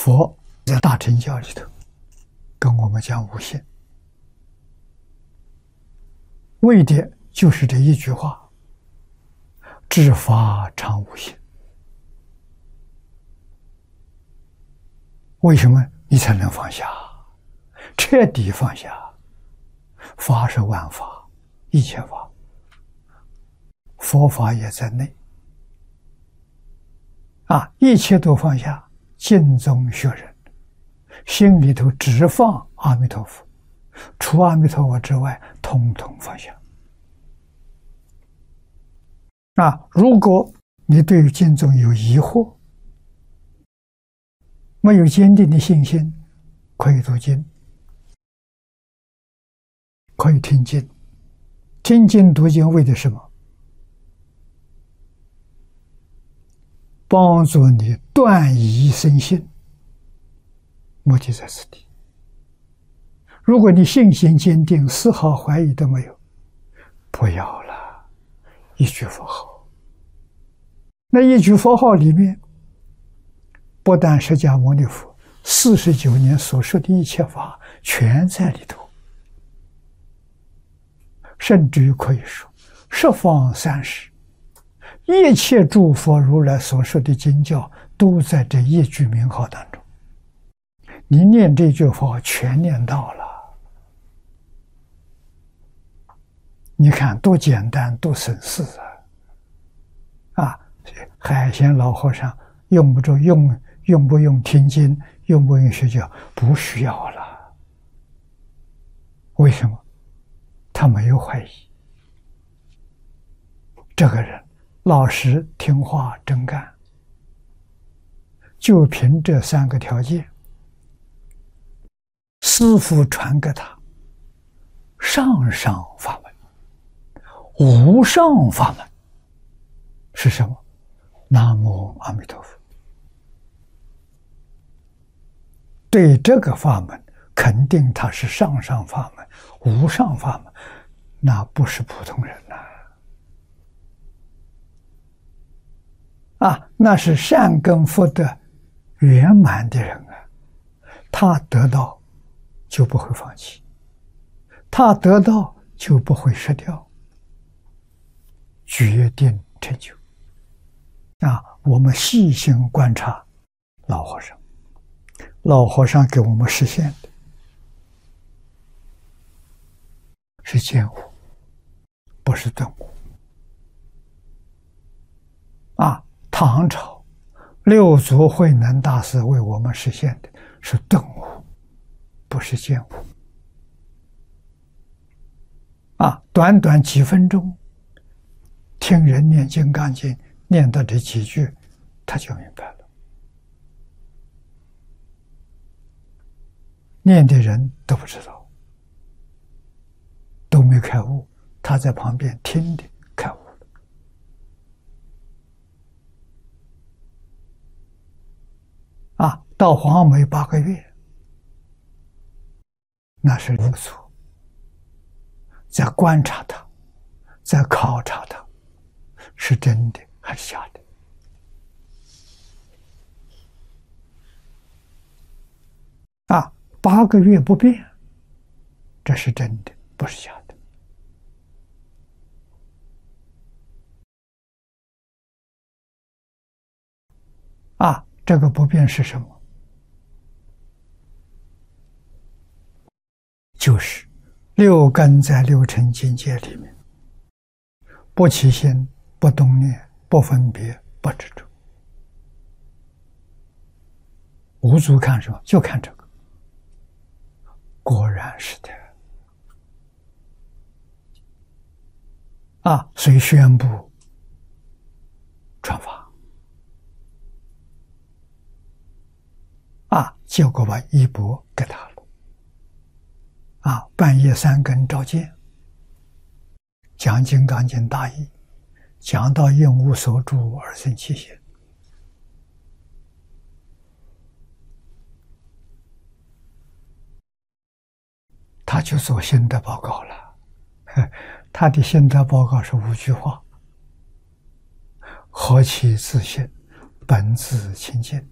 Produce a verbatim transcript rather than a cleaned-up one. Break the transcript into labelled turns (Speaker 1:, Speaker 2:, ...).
Speaker 1: 佛在大乘教里头跟我们讲无性，为的就是这一句话：知法常无性。为什么你才能放下？彻底放下。法是万法，一切法，佛法也在内啊！一切都放下，尽宗学人，心里头只放阿弥陀佛，除阿弥陀佛之外，统统放下。啊！如果你对于经宗有疑惑，没有坚定的信心，可以读经，可以听经。听经读经为的什么？帮助你断疑生信，目的在此地。如果你信心坚定，丝毫怀疑都没有，不要了，一句佛号。那一句佛号里面，不但释迦牟尼佛四十九年所说的一切法全在里头，甚至于可以说十方三世一切诸佛如来所说的经教都在这一句名号当中。你念这句佛号全念到了，你看多简单多省事啊！啊，海鲜老和尚用不着用用不用听经，用不用学教，不需要了。为什么？他没有怀疑。这个人老实听话真干，就凭这三个条件，师父传给他上上法门，无上法门是什么？南无阿弥陀佛。对这个法门肯定它是上上法门，无上法门，那不是普通人呐！啊，那是善根福德圆满的人啊，他得到就不会放弃，他得到就不会失掉，决定成就。啊，我们细心观察老和尚，老和尚给我们实现的是见悟，不是顿悟。啊，唐朝六祖慧能大师为我们实现的是顿悟，不是见悟。啊，短短几分钟，听人念《金刚经》，念到这几句，他就明白了。念的人都不知道，都没开悟，他在旁边听的开悟了。啊，到黄梅八个月，那是六祖在观察他，在考察他，是真的还是假的？啊，八个月不变，这是真的，不是假的。啊，这个不变是什么？就是六根在六尘境界里面，不起心，不动念，不分别，不执着。无足看什么？就看这个。果然是的。啊，所以宣布传法。啊，结果把衣钵给他了。啊，半夜三更照见，讲《金刚经》大义，讲到应无所住而生其心。他就做心得报告了，他的心得报告是五句话：何其自信，本自清净，